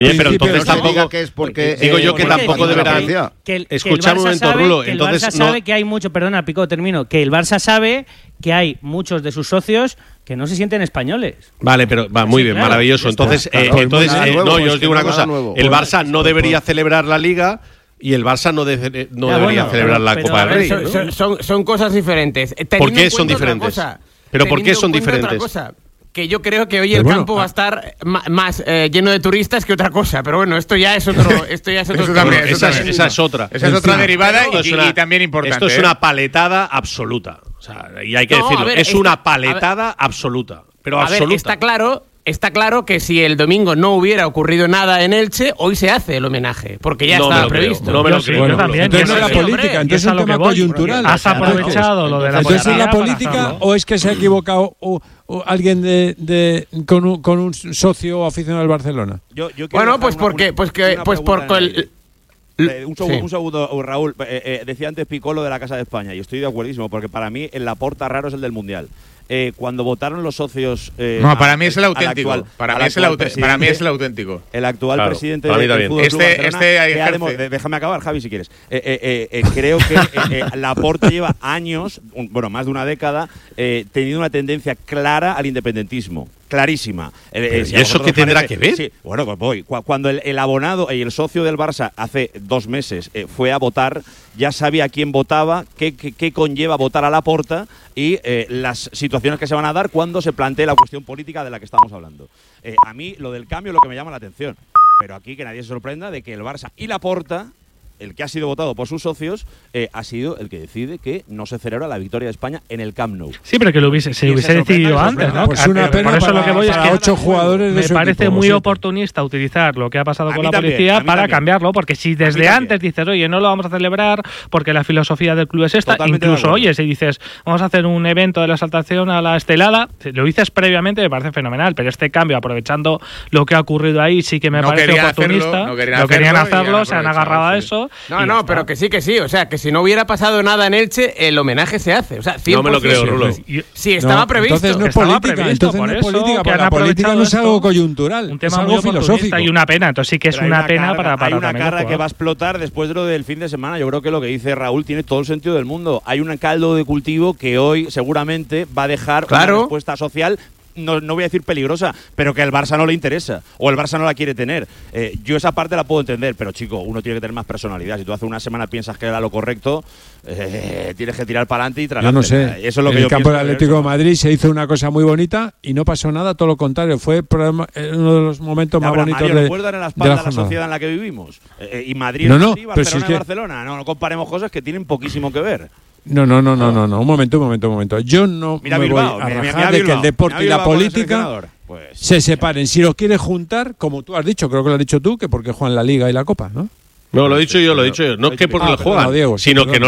Pero entonces tampoco que es porque digo yo que tampoco deberán. Escucha un momento, Rulo. El Barça sabe que hay mucho, perdona, Pico, termino. Que el Barça sabe que hay muchos de sus socios que no se sienten españoles. Vale, pero va muy bien, maravilloso. Entonces, no, yo os digo una cosa. El Barça no debería celebrar la Liga. Y el Barça no debería celebrar la Copa del Rey, ¿no? Son cosas diferentes. ¿Por qué son diferentes? ¿Pero por qué son diferentes? Que yo creo que hoy el campo va a estar más lleno de turistas que otra cosa. Pero bueno, esto ya es otro. Esa es otra. Esa es otra derivada y también importante. Esto es una paletada absoluta. O sea, y hay que decirlo. Es una paletada absoluta. Pero absoluta. A ver, está claro que si el domingo no hubiera ocurrido nada en Elche, hoy se hace el homenaje, porque ya estaba previsto. No me lo creo. Bueno, también. Entonces no es la política, entonces es un tema coyuntural. Has aprovechado lo de la política. ¿Entonces es la política o es que se ha equivocado alguien con un socio aficionado del Barcelona? Bueno, pues porque un segundo, Raúl. Decía antes Piccolo de la Casa de España, y estoy de acuerdísimo, porque para mí el Laporta raro es el del Mundial. Cuando votaron los socios. No, para mí es el auténtico. Para mí es el auténtico. El actual presidente del Fútbol Club Barcelona. Déjame acabar, Javi, si quieres. Creo que Laporta lleva años, más de una década, teniendo una tendencia clara al independentismo. Clarísima. ¿Y eso qué tendrá que ver? Sí, bueno, pues voy. Cuando el abonado y el socio del Barça hace 2 meses fue a votar, ya sabía quién votaba, qué conlleva votar a Laporta y las situaciones que se van a dar cuando se plantee la cuestión política de la que estamos hablando. A mí lo del cambio es lo que me llama la atención. Pero aquí que nadie se sorprenda de que el Barça y Laporta, el que ha sido votado por sus socios, ha sido el que decide que no se celebra la victoria de España en el Camp Nou. Sí, pero que se hubiese decidido antes, ¿no? Pues una pena. Por eso lo que voy es que 8 jugadores me parece muy oportunista utilizar lo que ha pasado con la policía para cambiarlo, porque si desde antes dices, oye, no lo vamos a celebrar porque la filosofía del club es esta, incluso, oye, si dices, vamos a hacer un evento de la exaltación a la estelada, lo dices previamente, me parece fenomenal, pero este cambio, aprovechando lo que ha ocurrido ahí, sí que me parece oportunista. No querían hacerlo, se han agarrado a eso. No, pero que sí. O sea, que si no hubiera pasado nada en Elche, el homenaje se hace. O sea, 100%. No me lo creo, Rulo. Sí, estaba previsto. Entonces no es política. Porque la política no es algo coyuntural. Un tema es algo muy filosófico. Y una pena. Entonces sí que es una pena para hay una carga que va a explotar después de lo del fin de semana. Yo creo que lo que dice Raúl tiene todo el sentido del mundo. Hay un caldo de cultivo que hoy seguramente va a dejar una respuesta social. No voy a decir peligrosa, pero que al Barça no le interesa o el Barça no la quiere tener. Yo esa parte la puedo entender, pero chico, uno tiene que tener más personalidad. Si tú hace una semana piensas que era lo correcto, tienes que tirar para adelante y tragarte. Yo no sé. Eso es lo que en yo el campo pienso del Atlético de Madrid se hizo una cosa muy bonita y no pasó nada, todo lo contrario. Fue uno de los momentos más bonitos de la espalda de la sociedad en la que vivimos. Y Madrid, Barcelona y Barcelona. No comparemos cosas que tienen poquísimo que ver. No. Un momento. Yo no me voy a rajar de que el deporte y la política se separen. Si los quieres juntar, como tú has dicho, creo que lo has dicho tú, que porque juegan la Liga y la Copa, ¿no? No, lo he dicho yo. No es que porque lo juegan, sino que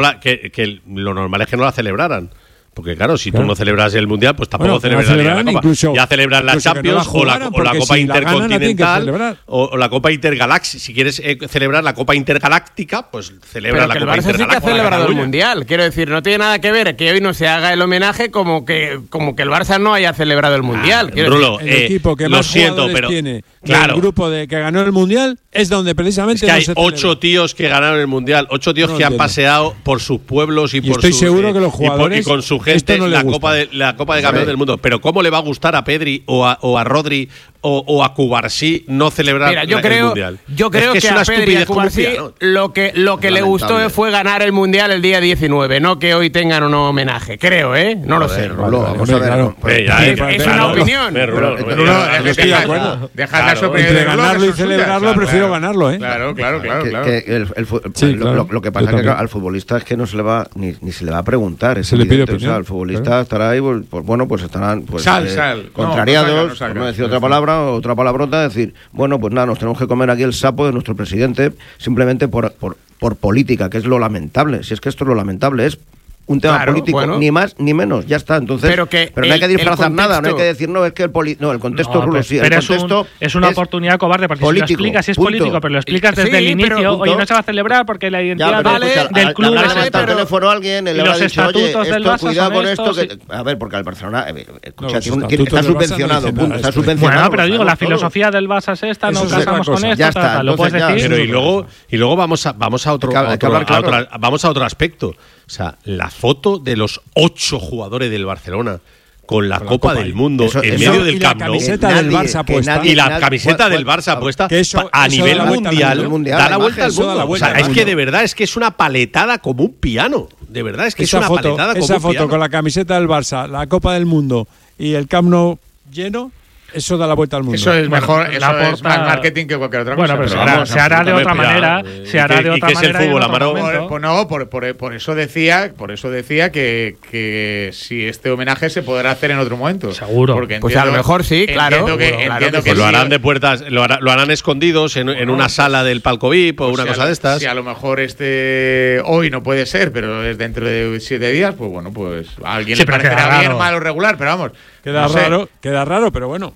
lo normal es que no la celebraran. Porque claro, si tú no celebras el Mundial, pues tampoco celebras la Copa. Ya celebras la Champions o la Copa Intercontinental o la Copa Intergalaxia. Si quieres celebrar la Copa Intergaláctica, pues celebra la Copa Intergaláctica. Pero el Barça sí que ha celebrado el Mundial. Quiero decir, no tiene nada que ver que hoy no se haga el homenaje como que el Barça no haya celebrado el Mundial. Rulo, el equipo que más jugadores tiene el grupo que ganó el Mundial es donde precisamente hay 8 tíos que ganaron el Mundial, 8 tíos que han paseado por sus pueblos y por estoy seguro que los jugadores y con su gente la Copa de Campeones del Mundo. Pero ¿cómo le va a gustar a Pedri o a Rodri o a Cubarsí no celebrar el Mundial? Yo creo que a Pedri y a Cubarsí lo que le gustó fue ganar el Mundial el día 19, no que hoy tengan un homenaje. Creo, no lo sé. Vamos a ver. Es una opinión. Estoy de acuerdo. Entre ganarlo y celebrarlo, prefiero ganarlo, Claro. Lo que pasa es que al futbolista es que no se le va ni se le va a preguntar. Se le pide opinión. El futbolista estará ahí, pues estarán contrariados, por no decir otra palabrota, decir, bueno, pues nada, nos tenemos que comer aquí el sapo de nuestro presidente simplemente por política, que es lo lamentable. Si es que esto es lo lamentable, es un tema político, ni más ni menos, ya está. Entonces, pero no hay que disfrazar nada, no hay que decir, no, es que el contexto rulo sí. Pero es una oportunidad cobarde, porque político, si lo explicas, es político, pero lo explicas desde el inicio, oye, no se va a celebrar porque la identidad del club es el teléfono a alguien, le habrá dicho, oye, cuidado con esto. A ver, porque al Barcelona, escucha, está subvencionado, punto, está subvencionado. Bueno, pero digo, la filosofía del Barça es esta, no casamos con esto, lo puedes decir. Pero y luego vamos a otro aspecto. O sea, la foto de los 8 jugadores del Barcelona con la Copa del Mundo en medio del Camp Nou, y la camiseta del Barça puesta a nivel mundial, da la vuelta al mundo. O sea, es que de verdad es que es una paletada como un piano. De verdad es que es una paletada como un piano. Esa foto con la camiseta del Barça, la Copa del Mundo y el Camp Nou lleno, eso da la vuelta al mundo. Eso es mejor, eso es más marketing que cualquier otra cosa. Bueno, pero se hará de otra manera. Se hará de otra manera. ¿Y qué es el fútbol, Amaro? No, por eso decía que si este homenaje se podrá hacer en otro momento. Seguro. Porque pues a lo mejor sí, claro. Entiendo que lo harán de puertas, lo harán escondidos en una sala del palco VIP o una cosa de estas. Si a lo mejor hoy no puede ser, pero es dentro de 7 días, pues bueno, pues a alguien le parecerá bien, mal o regular, pero vamos. Queda raro, pero bueno,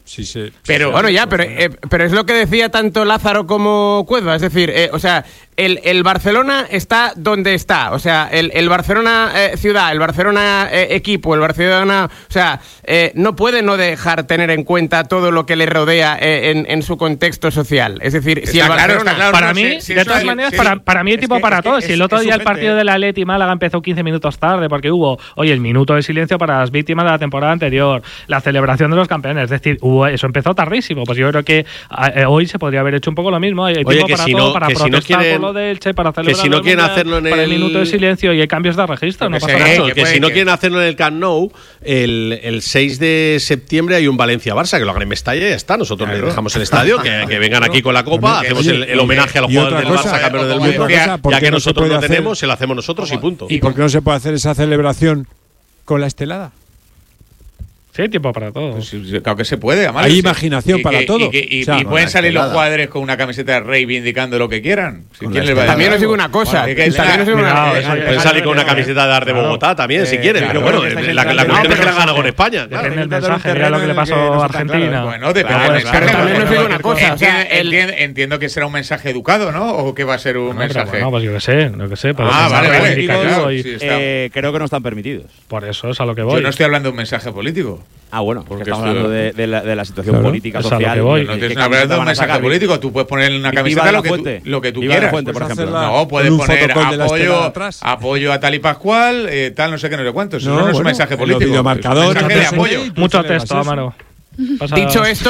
pero es lo que decía tanto Lázaro como Cueva, es decir, o sea, el Barcelona está donde está, o sea, el Barcelona ciudad, el Barcelona equipo, el Barcelona, o sea, no puede no dejar tener en cuenta todo lo que le rodea en su contexto social. Es decir, si el Barcelona, claro, para mí, de todas maneras, para mí hay tipo para todos. Si el otro día el partido del Atleti Málaga empezó 15 minutos tarde porque hubo, el minuto de silencio para las víctimas de la temporada anterior, la celebración de los campeones, es decir, eso empezó tardísimo. Pues yo creo que hoy se podría haber hecho un poco lo mismo. Hay tiempo para todo, para protestar por lo de Elche, para celebrar que si no quieren hacerlo en para el minuto de silencio y hay cambios de registro, no pasa nada. Que si no quieren hacerlo en el Camp Nou, el 6 de septiembre hay un Valencia-Barça, que lo hagan en Mestalla y ya está. Nosotros les dejamos el estadio, que vengan aquí con la Copa, hacemos el homenaje a los jugadores del Barça, campeones del mundo, ya que nosotros lo tenemos, se lo hacemos nosotros y punto. ¿Y por qué no se puede hacer esa celebración con la estelada? Sí, hay tiempo para todo. Pues, claro que se puede, además. Hay imaginación para todo. Y pueden salir los jugadores con una camiseta de Rey indicando lo que quieran. También os digo una cosa. Pueden salir con una camiseta de Ar de Bogotá también, si quieren. Pero bueno, la cuestión es que la gana con España. Depende del mensaje, mira lo que le pasó a Argentina. Bueno, depende del mensaje. Pero también os digo una cosa. Entiendo que será un mensaje educado, ¿no? ¿O que va a ser un mensaje? No, pues yo que sé. Vale. Creo que no están permitidos. Por eso es a lo que voy. Yo no estoy hablando de un mensaje político. Ah, bueno, porque estamos hablando de la situación política, social. No estoy hablando de un mensaje político. Tú puedes poner en una camiseta lo que tú quieras. Fuente, por ejemplo. No, puedes poner apoyo a tal y Pascual, tal, no sé qué, no sé cuánto. Eso no es un mensaje político. Es un mensaje de apoyo. Mucho texto, Amaro. Dicho esto,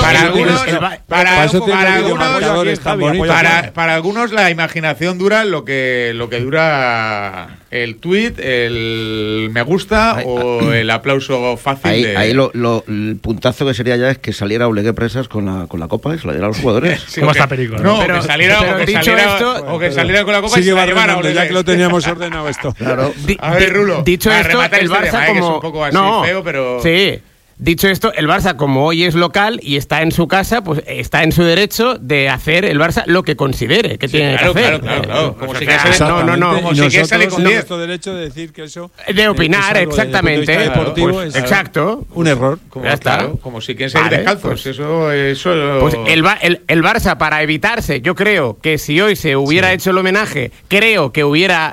para algunos la imaginación dura lo que dura el tuit, el me gusta o el aplauso fácil. El puntazo que sería ya es que saliera Olegué Presas con la copa y se la diera a los jugadores. ¿Cómo está Perico? No, que saliera con la copa y se la llevara a Olegué. Ya que lo teníamos ordenado esto. Claro. A ver, Rulo. Dicho esto, el Barça como... Es un poco así feo, pero... Sí. Dicho esto, el Barça, como hoy es local y está en su casa, pues está en su derecho de hacer el Barça lo que considere que tiene que hacer. Claro. Como si quieres salir con 10. Nuestro derecho de decir que eso... De opinar, exactamente. Deportivo es exacto. Un error. Ya está. Como si quieren salir descalzos. Pues el Barça, para evitarse, yo creo que si hoy se hubiera hecho el homenaje, creo que hubiera...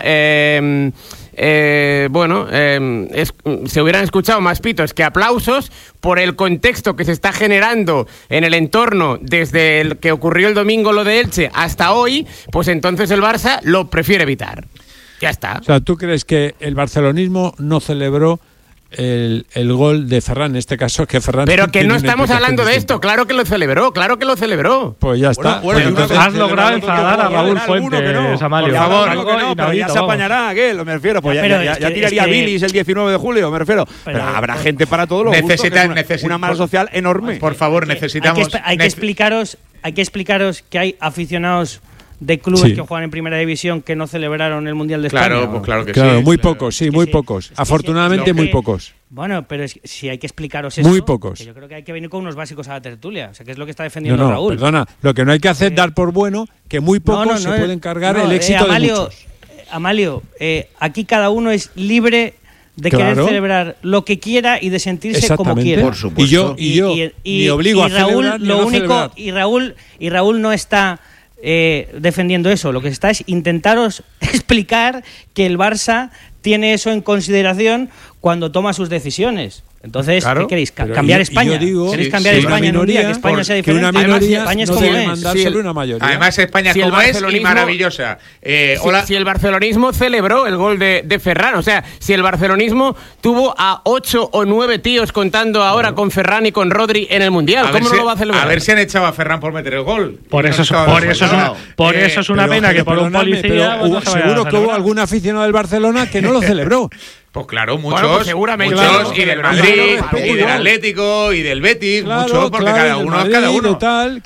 se hubieran escuchado más pitos que aplausos por el contexto que se está generando en el entorno desde el que ocurrió el domingo lo de Elche hasta hoy, pues entonces el Barça lo prefiere evitar. Ya está. O sea, ¿tú crees que el barcelonismo no celebró el gol de Ferran, en este caso, que Ferran... Pero que no estamos hablando de esto, claro que lo celebró. Pues ya está. Has logrado enfadar a Raúl Fuentes, Amalio. Por favor, pero ya se apañará aquel, me refiero. Pues ya tiraría Bilis el 19 de julio, me refiero. Pero habrá gente para todos los gustos, una masa social enorme. Por favor, necesitamos... Hay que explicaros que hay aficionados de clubes que juegan en primera división que no celebraron el Mundial de España. Claro que sí. Muy pocos, muy pocos. Afortunadamente, muy pocos. Bueno, pero si hay que explicaros eso... Muy pocos. Yo creo que hay que venir con unos básicos a la tertulia. O sea, que es lo que está defendiendo Raúl. Perdona. Lo que no hay que hacer es dar por bueno que muy pocos se pueden cargar el éxito de muchos. Amalio, aquí cada uno es libre de querer celebrar lo que quiera y de sentirse como quiera. Por supuesto. Y yo ni obligo a celebrar ni no celebrar. Y Raúl no está defendiendo eso. Lo que está es intentaros explicar que el Barça tiene eso en consideración cuando toma sus decisiones. Entonces, ¿qué queréis? ¿Cambiar España? ¿Queréis cambiar España en un día? Que España sea diferente. Una minoría España es como es. Sobre una mayoría. Además, España es como es y maravillosa. Si el barcelonismo celebró el gol de Ferran, o sea, si el barcelonismo tuvo a 8 o 9 tíos contando ahora con Ferran y con Rodri en el Mundial, ¿cómo no lo va a celebrar? A ver si han echado a Ferran por meter el gol. Por eso es una pena que por un policía... Seguro que hubo algún aficionado del Barcelona que no lo celebró. Pues claro, muchos, pues seguramente muchos, y del Madrid, y del Atlético, y del Betis, muchos, porque cada uno es cada uno.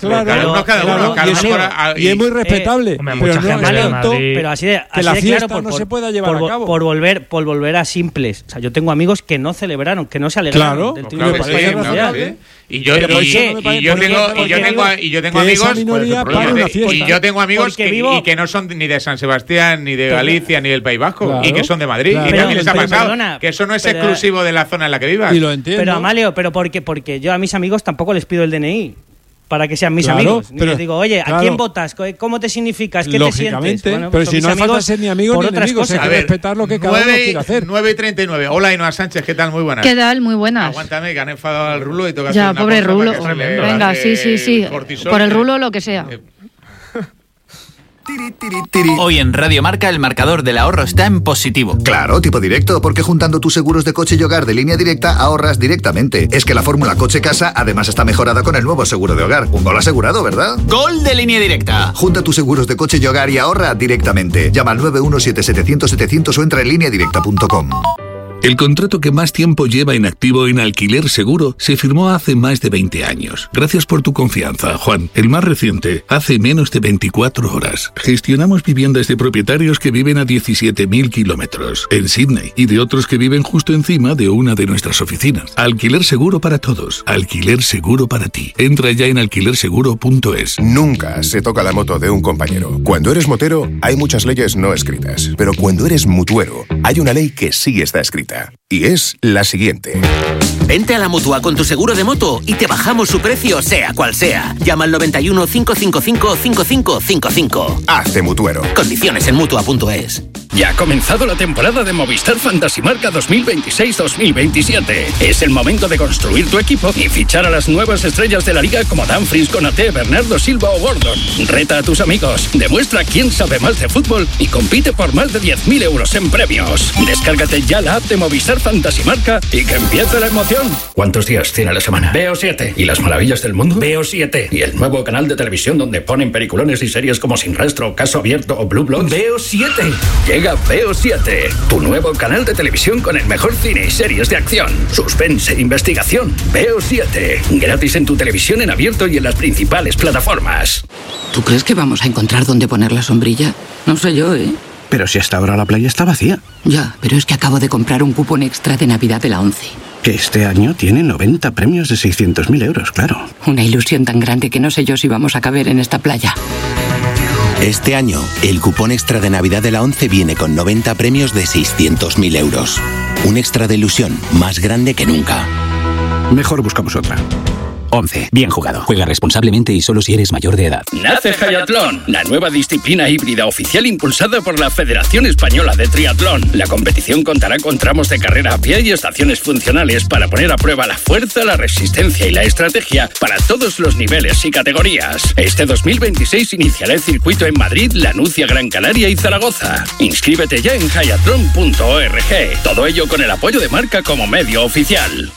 Y es muy respetable. Pero así de que la fiesta no se pueda llevar a cabo. Por volver a simples. O sea, yo tengo amigos que no celebraron, que no se alegraron del título de España. Y yo tengo amigos que no son ni de San Sebastián, ni de Galicia, ni del País Vasco, y que son de Madrid, y también les ha pasado. Que eso no es exclusivo de la zona en la que vivas. Y lo entiendo. Pero Amalio, porque yo a mis amigos tampoco les pido el DNI para que sean mis amigos. Pero, les digo, oye, ¿a quién votas? ¿Cómo te significas? ¿Qué te sientes? Bueno, pero si no falta ser ni amigo ni enemigo, hay que respetar lo que cada uno quiere hacer. 9:39. Hola, Ainhoa Sánchez, ¿qué tal? Muy buenas. ¿Qué tal? Muy buenas. Aguántame, que han enfadado al Rulo y toca ya, pobre Rulo. Venga, sí. Por el Rulo lo que sea. Hoy en Radio Marca el marcador del ahorro está en positivo. Claro, tipo directo, porque juntando tus seguros de coche y hogar de Línea Directa ahorras directamente. Es que la fórmula coche-casa además está mejorada con el nuevo seguro de hogar. Un gol asegurado, ¿verdad? ¡Gol de Línea Directa! Junta tus seguros de coche y hogar y ahorra directamente. Llama al 917-700-700 o entra en lineadirecta.com. El contrato que más tiempo lleva en activo en Alquiler Seguro se firmó hace más de 20 años. Gracias por tu confianza, Juan. El más reciente, hace menos de 24 horas. Gestionamos viviendas de propietarios que viven a 17.000 kilómetros en Sydney y de otros que viven justo encima de una de nuestras oficinas. Alquiler Seguro para todos. Alquiler Seguro para ti. Entra ya en alquilerseguro.es. Nunca se toca la moto de un compañero. Cuando eres motero, hay muchas leyes no escritas. Pero cuando eres mutuero, hay una ley que sí está escrita. Y es la siguiente. Vente a la Mutua con tu seguro de moto y te bajamos su precio sea cual sea. Llama al 91 555 5555. Hazte mutuero. Condiciones en Mutua.es. Ya ha comenzado la temporada de Movistar Fantasy Marca 2026-2027. Es el momento de construir tu equipo y fichar a las nuevas estrellas de la liga como Dumfries, Konaté, Bernardo Silva o Gordon. Reta a tus amigos, demuestra quién sabe más de fútbol y compite por más de 10.000 euros en premios. Descárgate ya la app de Movistar Fantasy Marca y que empiece la emoción. ¿Cuántos días tiene la semana? Veo 7. ¿Y las maravillas del mundo? Veo 7. ¿Y el nuevo canal de televisión donde ponen peliculones y series como Sin Rastro, Caso Abierto o Blue Bloods? Veo 7. Llega Veo 7, tu nuevo canal de televisión con el mejor cine y series de acción, suspense e investigación. Veo 7, gratis en tu televisión en abierto y en las principales plataformas. ¿Tú crees que vamos a encontrar dónde poner la sombrilla? No sé yo, ¿eh? Pero si hasta ahora la playa está vacía. Ya, pero es que acabo de comprar un cupón extra de Navidad de la 11. Que este año tiene 90 premios de 600.000 euros, claro. Una ilusión tan grande que no sé yo si vamos a caber en esta playa. Este año, el cupón extra de Navidad de la 11 viene con 90 premios de 600.000 euros. Un extra de ilusión más grande que nunca. Mejor buscamos otra. 11. Bien jugado. Juega responsablemente y solo si eres mayor de edad. Nace Hayatlón, la nueva disciplina híbrida oficial impulsada por la Federación Española de Triatlón. La competición contará con tramos de carrera a pie y estaciones funcionales para poner a prueba la fuerza, la resistencia y la estrategia para todos los niveles y categorías. Este 2026 iniciará el circuito en Madrid, Lanucia, Gran Canaria y Zaragoza. Inscríbete ya en hayatlon.org. Todo ello con el apoyo de Marca como medio oficial.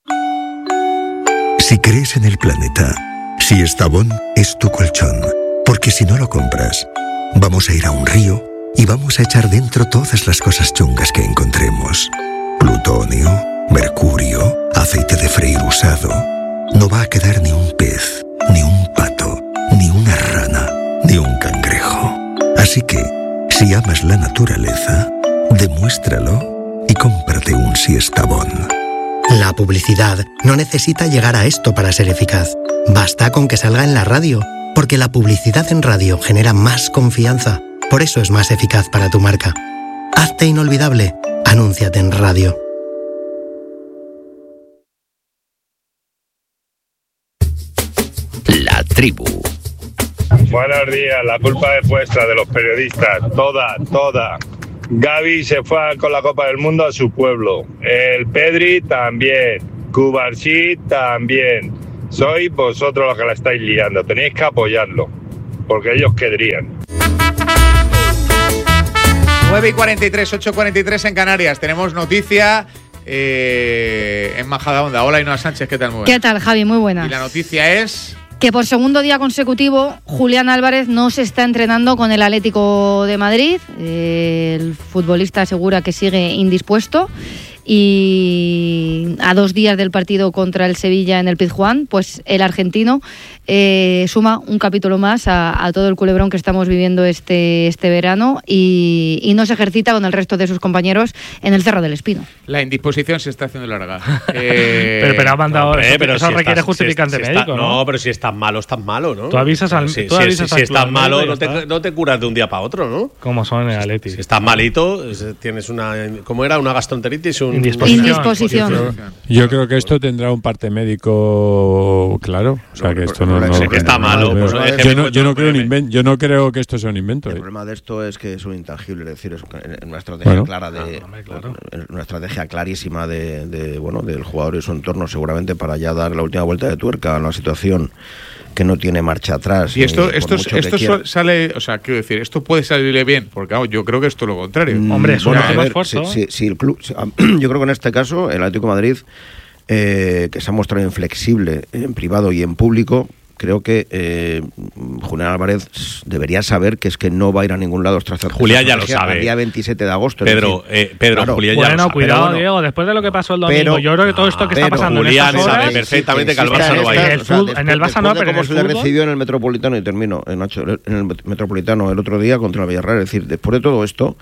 Si crees en el planeta, Siestabón es tu colchón. Porque si no lo compras, vamos a ir a un río y vamos a echar dentro todas las cosas chungas que encontremos. Plutonio, mercurio, aceite de freír usado. No va a quedar ni un pez, ni un pato, ni una rana, ni un cangrejo. Así que, si amas la naturaleza, demuéstralo y cómprate un Siestabón. La publicidad no necesita llegar a esto para ser eficaz. Basta con que salga en la radio, porque la publicidad en radio genera más confianza. Por eso es más eficaz para tu marca. Hazte inolvidable Anúnciate en radio. La tribu. Buenos días, la culpa es vuestra, de los periodistas, toda. Gavi se fue con la Copa del Mundo a su pueblo, el Pedri también, Cubarsí también. Sois vosotros los que la estáis liando, tenéis que apoyarlo, porque ellos querrían. 9:43, 8:43 en Canarias. Tenemos noticia en Majadahonda. Hola, Ainhoa Sánchez, ¿qué tal? Muy buenas. ¿Qué tal, Javi? Muy buenas. Y la noticia es que por segundo día consecutivo Julián Álvarez no se está entrenando con el Atlético de Madrid. El futbolista asegura que sigue indispuesto. Y a 2 días del partido contra el Sevilla en el Pizjuán, pues el argentino suma un capítulo más a todo el culebrón que estamos viviendo este verano y no se ejercita con el resto de sus compañeros en el Cerro del Espino. La indisposición se está haciendo larga. Pero ha mandado pero eso si requiere estás, justificante si médico, ¿no? No, pero si estás malo, ¿no? Tú avisas al si estás malo no te curas de un día para otro, ¿no? Como son en el Atleti. Si estás malito, tienes una gastroenteritis, indisposición. Yo creo que esto tendrá un parte médico claro. O sea, que esto no sé que está malo. Yo no creo que esto sea un invento. El problema de esto es que es un intangible, es decir, es una estrategia una estrategia clarísima del jugador y su entorno, seguramente para ya dar la última vuelta de tuerca a una situación que no tiene marcha atrás. Y esto sale, o sea, quiero decir, esto puede salirle bien, porque yo creo que esto es lo contrario. Hombre, es un esfuerzo. Si el club, yo creo que en este caso el Atlético de Madrid, que se ha mostrado inflexible en privado y en público, creo que Julián Álvarez debería saber que es que no va a ir a ningún lado tras Julián ya lo sabe. El día 27 de agosto. Pedro, claro, Julián ya lo sabe. Cuidado, Diego, después de lo que pasó el domingo, yo creo que todo esto que está pasando Julián en estas horas, sabe perfectamente que al Barça no va a ir. En el Barça no, pero en el fútbol. Se le recibió en el Metropolitano, y termino, en el Metropolitano el otro día contra el Villarreal. Es decir, después de todo esto,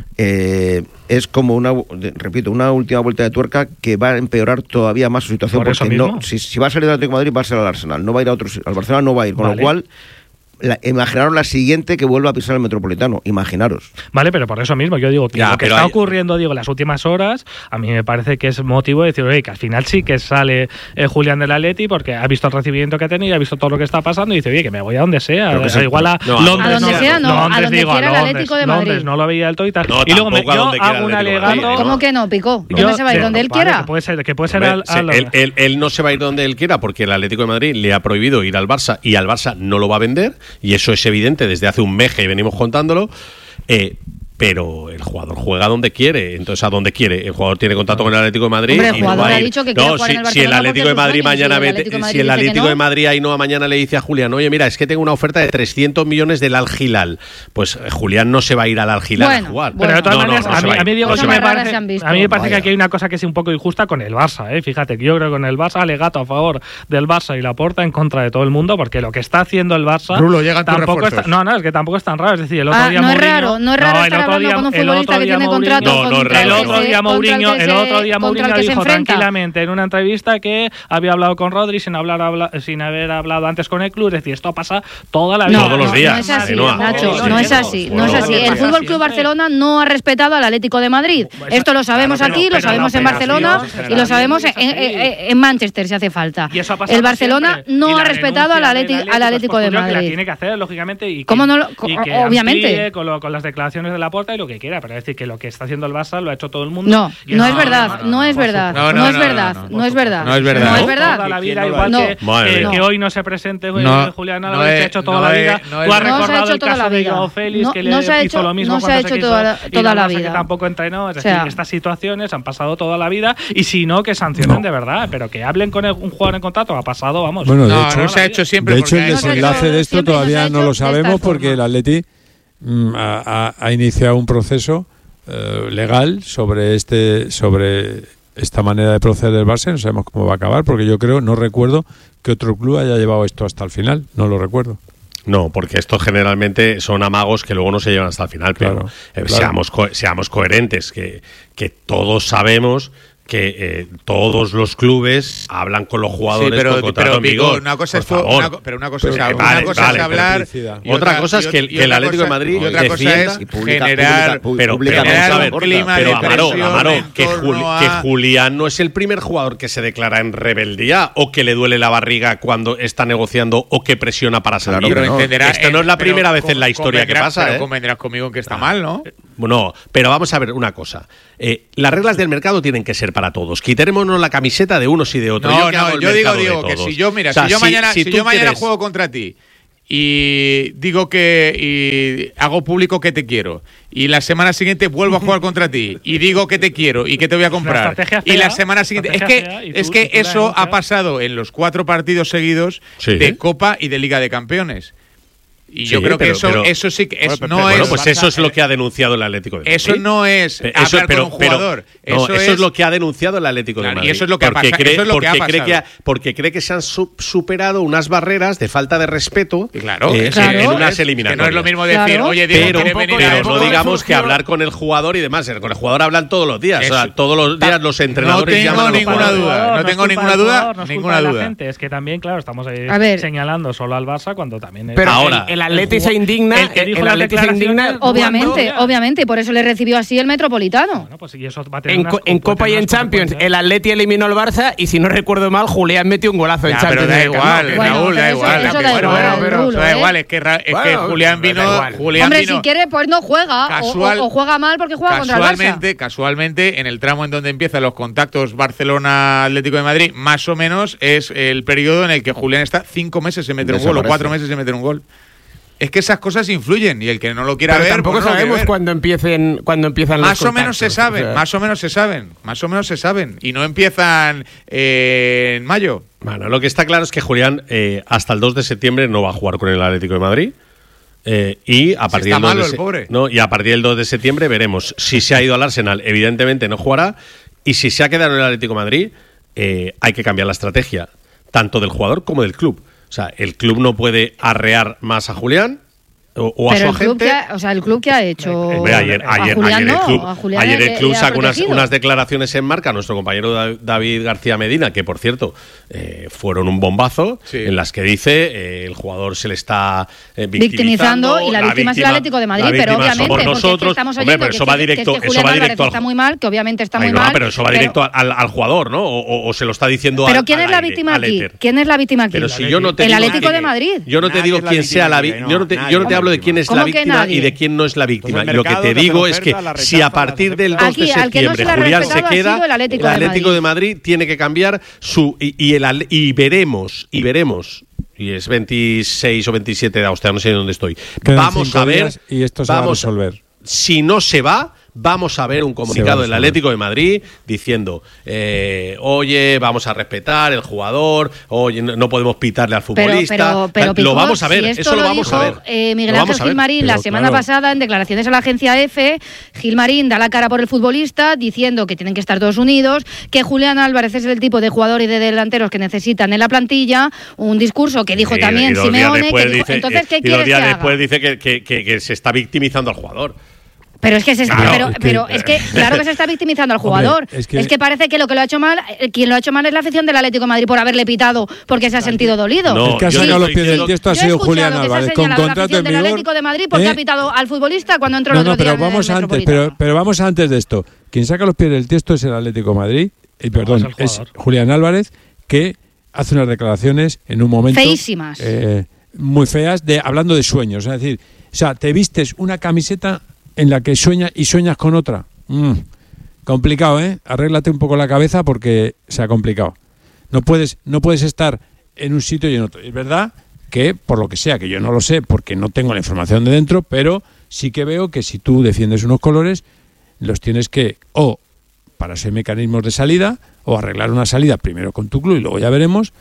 es como una última vuelta de tuerca que va a empeorar todavía más su situación. Por porque no, si va a salir del Atlético de Madrid, va a ser al Arsenal, no va a ir a otros. Al Barcelona no va a ir, con lo cual imaginaros la siguiente que vuelva a pisar el Metropolitano, imaginaros. Vale, pero por eso mismo yo digo que lo que está ocurriendo, en las últimas horas, a mí me parece que es motivo de decir, oye, que al final sí que sale Julián del Atleti porque ha visto el recibimiento que ha tenido, ha visto todo lo que está pasando y dice, oye, que me voy a donde sea, igual a Londres, a donde sea, no, a donde quiera el Atlético de Madrid. Londres no lo veía del todo y tal. No, y luego yo hago un alegato. ¿Cómo que no, Pico? ¿Dónde se va a ir? ¿Donde él quiera? Que puede ser él no se va a ir donde él quiera porque el Atlético de Madrid le ha prohibido ir al Barça y al Barça no lo va a vender y eso es evidente desde hace un mes y venimos contándolo, pero el jugador juega donde quiere, entonces a donde quiere. El jugador tiene contrato con el Atlético de Madrid. Hombre, el jugador ha dicho que quiere jugar en el Barcelona. Si el Atlético de Madrid mañana si el Atlético de Madrid Ainhoa mañana le dice a Julián, oye, mira, es que tengo una oferta de 300 millones del Al Hilal, pues Julián no se va a ir al Al Hilal a jugar. Pero de todas maneras, a mí me parece que aquí hay una cosa que es un poco injusta con el Barça, fíjate, que yo creo que con el Barça alegato a favor del Barça y Laporta en contra de todo el mundo, porque lo que está haciendo el Barça tampoco es que tampoco es tan raro, es decir, el otro día no es raro estar hablando con un futbolista que tiene contrato el otro día Mourinho dijo tranquilamente en una entrevista que había hablado con Rodri sin haber hablado antes con el club. Es decir, esto pasa toda la vida. Todos los días. No es así, Nacho, no es así. El Fútbol Club Barcelona no ha respetado al Atlético de Madrid. Esto lo sabemos aquí, lo sabemos en Barcelona y lo sabemos en Manchester si hace falta. El Barcelona no ha respetado al Atlético de Madrid. La tiene que hacer, lógicamente. ¿Cómo no? Obviamente. Con las declaraciones de Laporta y lo que quiera, pero es decir que lo que está haciendo el Barça lo ha hecho todo el mundo. No es verdad. Toda la vida, igual que hoy no se presente Julián Álvarez, se ha hecho toda la vida. Tú has recordado el caso de Joao Félix, que le hizo lo mismo cuando se quiso toda la vida. Que tampoco entrenó. Es decir, estas situaciones han pasado toda la vida y si no, que sancionen de verdad, pero que hablen con un jugador en contrato ha pasado, vamos. Bueno, no se ha hecho siempre. De hecho, el desenlace de esto todavía no lo sabemos porque el Atleti ha iniciado un proceso legal sobre esta manera de proceder del Barça. No sabemos cómo va a acabar porque no recuerdo que otro club haya llevado esto hasta el final, no lo recuerdo. No, porque estos generalmente son amagos que luego no se llevan hasta el final, pero seamos coherentes, que todos sabemos que todos los clubes hablan con los jugadores con contrato en vigor. Una cosa es hablar. Otra cosa es que el Atlético de Madrid y otra cosa es generar clima de presión. Amaro, que Julián no es el primer jugador que se declara en rebeldía o que le duele la barriga cuando está negociando o que presiona para salir. Esto no es la primera vez en la historia que pasa. Pero convendrás conmigo en que está mal, ¿no? No, pero vamos a ver una cosa. Las reglas del mercado tienen que ser para todos. Quitémonos la camiseta de unos y de otros. Yo digo que si yo mañana juego contra ti y digo y hago público que te quiero y la semana siguiente vuelvo a jugar contra ti y digo que te quiero y que te voy a comprar y la semana siguiente es que eso ha pasado en los 4 partidos seguidos de Copa y de Liga de Campeones. Y yo creo que eso sí que no es. Pues eso es lo que ha denunciado el Atlético de Madrid. Eso no es hablar con un jugador. Eso es lo que ha denunciado el Atlético de Madrid. Y eso es lo que ha pasado. Porque cree que se han superado unas barreras de falta de respeto en unas eliminatorias. Que no es lo mismo decir, oye, pero no digamos que hablar con el jugador y demás. Con el jugador hablan todos los días. O sea, todos los días los entrenadores llaman a los jugadores. No tengo ninguna duda. Es que también, claro, estamos señalando solo al Barça cuando también. Pero ahora. El Atleti se indigna. Obviamente, y por eso le recibió así el Metropolitano. Bueno, pues, y eso va a tener en Copa y en Champions, el Atleti eliminó al Barça y si no recuerdo mal, Julián metió un golazo en Champions. Pero da igual, Raúl, da igual. Pero da igual, es que Julián vino. Hombre, si quiere, pues no juega. O juega mal porque juega contra el Barça. Casualmente, en el tramo en donde empiezan los contactos Barcelona-Atlético de Madrid, más o menos es el periodo en el que Julián está 5 meses en meter un gol o 4 meses en meter un gol. Es que esas cosas influyen y el que no lo quiera ver tampoco sabemos cuándo empiezan más o menos se saben y no empiezan en mayo. Bueno, lo que está claro es que Julián hasta el 2 de septiembre no va a jugar con el Atlético de Madrid. Y a partir del 2 de septiembre veremos si se ha ido al Arsenal. Evidentemente no jugará, y si se ha quedado en el Atlético de Madrid, hay que cambiar la estrategia tanto del jugador como del club. O sea, el club no puede arrear más a Julián o a su agente. El club que ha hecho. Ayer el club sacó unas declaraciones en Marca, nuestro compañero David García Medina, que por cierto fueron un bombazo, en las que dice el jugador se le está victimizando y la víctima es el Atlético de Madrid, pero obviamente somos nosotros. Estamos oyendo eso va directo está muy mal, que obviamente está muy mal. Pero eso va directo al jugador, ¿no? O se lo está diciendo pero ¿quién es la víctima aquí? ¿Quién es la víctima aquí? Pero si yo no te el Atlético de Madrid. Yo no te digo quién sea la víctima. Yo no te hablo de quién es la víctima y de quién no es la víctima. Lo que te digo es que si a partir del 2 de septiembre Julián se queda, el Atlético de Madrid tiene que cambiar y veremos, y es 26 o 27 de agosto, no sé dónde estoy. Vamos a ver y esto se va a resolver. Si no se va, vamos a ver un comunicado del Atlético de Madrid diciendo oye, vamos a respetar el jugador, oye, no podemos pitarle al futbolista. Pero lo vamos a ver, eso lo vamos a ver. Miguel Ángel Gilmarín la semana pasada en declaraciones a la agencia EFE, Gilmarín da la cara por el futbolista diciendo que tienen que estar todos unidos, que Julián Álvarez es el tipo de jugador y de delanteros que necesitan en la plantilla, un discurso que dijo también Simeone, entonces ¿qué quieres que haga? Después dice que se está victimizando al jugador. Pero es que es que claro que se está victimizando al jugador. Hombre, es que parece que lo que lo ha hecho mal, quien lo ha hecho mal es la afición del Atlético de Madrid por haberle pitado porque se ha sentido dolido. No, es que ha sacado los pies del tiesto ha sido Julián Álvarez con contrato en vigor. Del Atlético de Madrid porque ha pitado al futbolista cuando entró el otro día. Pero vamos antes de esto. Quien saca los pies del tiesto es el Atlético de Madrid, es Julián Álvarez, que hace unas declaraciones en un momento feísimas, muy feas, hablando de sueños, es decir, te vistes una camiseta en la que sueñas con otra. Complicado, ¿eh? Arréglate un poco la cabeza porque se ha complicado. No puedes estar en un sitio y en otro. Es verdad que, por lo que sea, que yo no lo sé porque no tengo la información de dentro, pero sí que veo que si tú defiendes unos colores, los tienes que, o para ser mecanismos de salida, o arreglar una salida primero con tu club y luego ya veremos,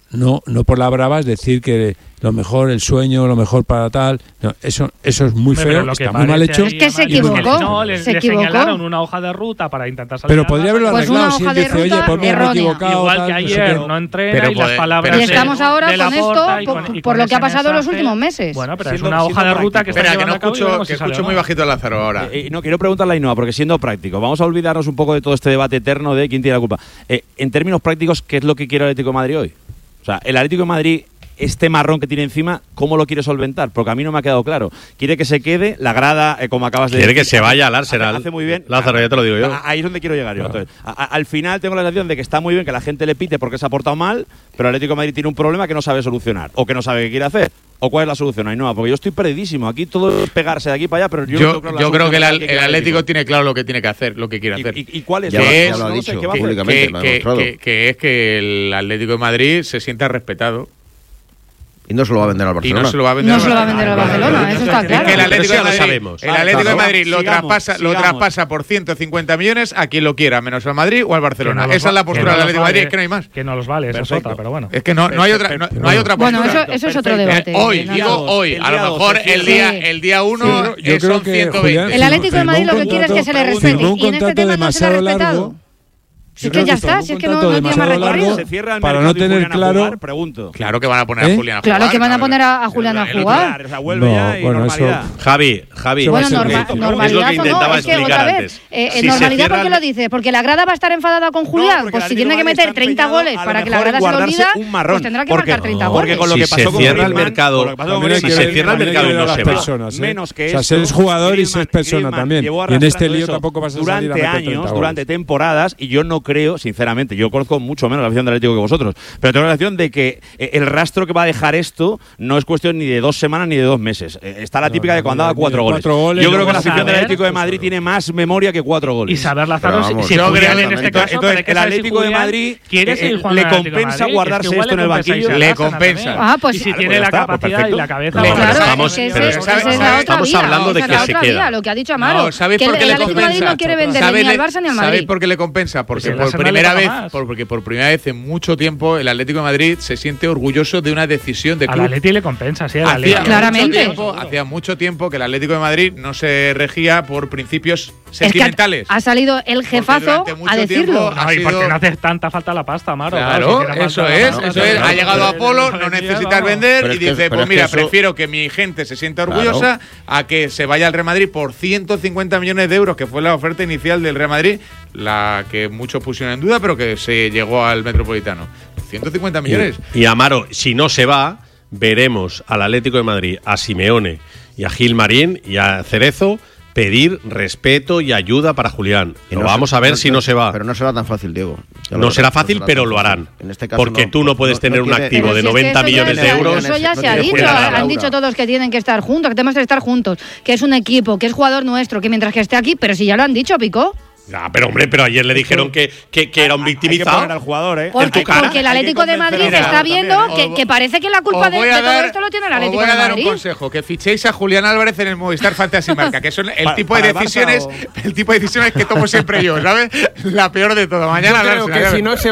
no por la brava es decir que lo mejor, el sueño, lo mejor para tal. No, eso es muy feo, está muy mal hecho. Es que se equivocó. Le señalaron una hoja de ruta para intentar salir. Pero podría haberlo arreglado si él dice, oye, pues me he equivocado. Igual que ayer no entrena y las palabras. Y estamos ahora con esto por lo que ha pasado en los últimos meses. Bueno, pero es una hoja de ruta que está llevando a cabo. Que escucho muy bajito a Lázaro ahora. No, quiero preguntarle a Ainhoa, porque siendo práctico, vamos a olvidarnos un poco de todo este debate eterno de quién tiene la culpa. En términos prácticos, ¿qué es lo que quiere el Atlético de Madrid hoy? O sea, el Atlético de Madrid, este marrón que tiene encima, ¿cómo lo quiere solventar? Porque a mí no me ha quedado claro. ¿Quiere que se quede la grada, como acabas de decir? ¿Quiere que se vaya al Arsenal? Hace muy bien. Lázaro, ya te lo digo yo. Ahí es donde quiero llegar yo. Entonces, al final tengo la sensación de que está muy bien que la gente le pite porque se ha portado mal, pero el Atlético de Madrid tiene un problema que no sabe solucionar o que no sabe qué quiere hacer. ¿O cuál es la solución, Ainhoa? Porque yo estoy perdidísimo. Aquí todo es pegarse de aquí para allá, pero yo creo que el Atlético tiene claro lo que tiene que hacer, lo que quiere hacer. ¿Y cuál es? Ya lo ha dicho públicamente, lo ha demostrado. Que es que el Atlético de Madrid se sienta respetado. Y no se lo va a vender al Barcelona. No se lo va a vender al Barcelona, eso está claro. Es que el Atlético de Madrid lo traspasa por 150 millones a quien lo quiera, menos al Madrid o al Barcelona. Esa es la postura del Atlético de Madrid, es que no hay más. Que no los vale, eso es otra, pero bueno. Es que no hay otra postura. Bueno, eso es otro debate. Hoy, a lo mejor el día 1 son 120. El Atlético de Madrid lo que quiere es que se le respete, y en este tema no se le ha respetado. Si es que ya está, si es que no tiene más recorrido. Para no tener claro, pregunto. Claro que van a poner a Julián a jugar. Claro que van a poner a Julián a jugar. Bueno, eso. Javi. Bueno, normalidad o no, es que otra vez. Normalidad, ¿por qué lo dices? Porque la grada va a estar enfadada con Julián. Pues si tiene que meter 30 goles para que la grada se lo olvida, pues tendrá que marcar 30 goles. Si se cierra el mercado, si se cierra el mercado y no se va. Menos que eso. O sea, ser jugador y ser persona también. Y en este lío tampoco vas a salir a meter 30 goles. Durante años, durante temporadas, y yo no creo, sinceramente, yo conozco mucho menos la afición del Atlético que vosotros, pero tengo la sensación de que el rastro que va a dejar esto no es cuestión ni de 2 semanas ni de 2 meses. Está la típica de cuando daba 4 goles. Yo creo que la afición del Atlético de Madrid tiene más memoria que 4 goles. Y saber, Lázaro, si en este caso, entonces el Atlético de Madrid le compensa guardarse esto en el banquillo. Le compensa. Ah, pues y si tiene la capacidad y la cabeza. Estamos hablando de que se queda. Lo que ha dicho Amaro, ¿sabéis por qué le compensa? El Atlético de Madrid no quiere vender ni al Barça ni al Madrid. ¿Sabéis por qué le compensa? Porque por primera vez en mucho tiempo el Atlético de Madrid se siente orgulloso de una decisión de club. Al Atlético le compensa, sí, claramente. Hacía mucho tiempo que el Atlético de Madrid no se regía por principios sentimentales. Ha salido el jefazo a decirlo. Y porque no hace tanta falta la pasta, Amaro. Claro, eso es. Ha llegado Apolo, no necesitas vender y dice, pues mira, prefiero que mi gente se sienta orgullosa a que se vaya al Real Madrid por 150 millones de euros, que fue la oferta inicial del Real Madrid, la que muchos pusieron en duda, pero que se llegó al Metropolitano. 150 millones. Y Amaro, si no se va, veremos al Atlético de Madrid, a Simeone y a Gilmarín y a Cerezo pedir respeto y ayuda para Julián. Lo vamos a ver si no se va. Pero no será tan fácil, Diego. No será fácil, pero lo harán. En este caso porque tú no puedes tener un activo de 90 millones de euros. Eso ya se ha dicho. Han dicho todos que tienen que estar juntos, que tenemos que estar juntos, que es un equipo, que es jugador nuestro, que mientras que esté aquí, pero si ya lo han dicho, Pico. Pero hombre, ayer le dijeron que era un victimizado. Hay que poner al jugador, porque el Atlético de Madrid está viendo que parece que la culpa de todo esto lo tiene el Atlético de Madrid. Os voy a dar un consejo, que fichéis a Julián Álvarez en el Movistar Fantasy Marca, que son el tipo de decisiones que tomo siempre yo, ¿sabes? La peor de todo. Mañana creo que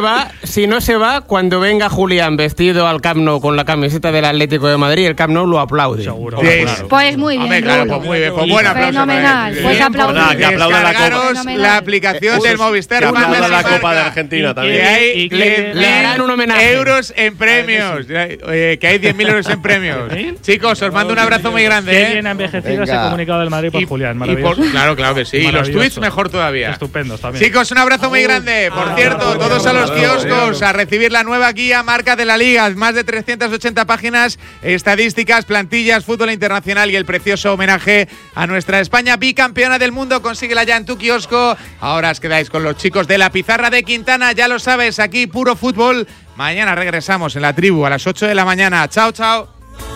si no se va, cuando venga Julián vestido al Camp Nou con la camiseta del Atlético de Madrid, el Camp Nou lo aplaude. Seguro. Pues muy bien. Claro, pues muy bien. Pues buen aplauso. Fenomenal. Pues aplaudir. Que aplaudan la Copa. La aplicación del Movistar Fantasy la Copa de Argentina también. Le harán un homenaje. Euros en premios. Que hay 10.000 euros en premios. Chicos, os mando un abrazo muy grande. Qué bien ha envejecido ese comunicado del Madrid por Julián. Maravilloso. Claro que sí. Y los tweets mejor todavía. Estupendos también. Chicos, un abrazo muy grande. Por cierto, todos a los kioscos a recibir la nueva guía Marca de la Liga. Más de 380 páginas, estadísticas, plantillas, fútbol internacional y el precioso homenaje a nuestra España bicampeona del mundo. Consíguela ya en tu kiosco. Ahora os quedáis con los chicos de la Pizarra de Quintana. Ya lo sabes, aquí puro fútbol. Mañana regresamos en La Tribu a las 8 de la mañana. Chao, chao.